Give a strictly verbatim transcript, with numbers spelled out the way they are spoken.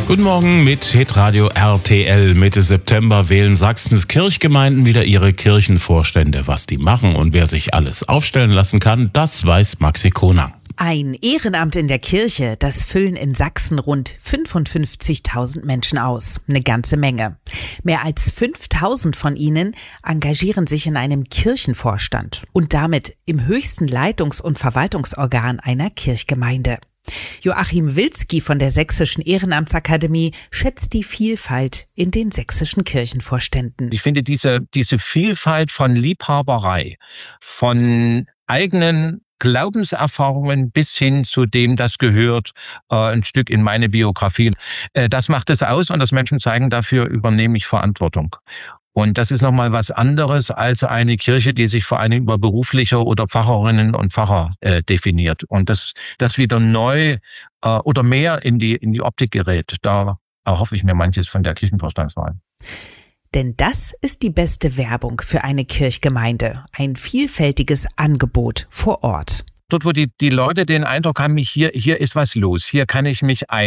Guten Morgen mit Hitradio R T L. Mitte September wählen Sachsens Kirchgemeinden wieder ihre Kirchenvorstände. Was die machen und wer sich alles aufstellen lassen kann, das weiß Maxi Konang. Ein Ehrenamt in der Kirche, das füllen in Sachsen rund fünfundfünfzigtausend Menschen aus. Eine ganze Menge. Mehr als fünftausend von ihnen engagieren sich in einem Kirchenvorstand und damit im höchsten Leitungs- und Verwaltungsorgan einer Kirchgemeinde. Joachim Wilski von der Sächsischen Ehrenamtsakademie schätzt die Vielfalt in den sächsischen Kirchenvorständen. Ich finde diese, diese Vielfalt von Liebhaberei, von eigenen Glaubenserfahrungen bis hin zu dem, das gehört äh, ein Stück in meine Biografie. Äh, das macht es aus und dass Menschen zeigen, dafür übernehme ich Verantwortung. Und das ist nochmal was anderes als eine Kirche, die sich vor allem über berufliche oder Pfarrerinnen und Pfarrer äh, definiert. Und das, das wieder neu äh, oder mehr in die, in die Optik gerät. Da erhoffe ich mir manches von der Kirchenvorstandswahl. Denn das ist die beste Werbung für eine Kirchgemeinde. Ein vielfältiges Angebot vor Ort. Dort, wo die, die Leute den Eindruck haben, hier, hier ist was los, hier kann ich mich ein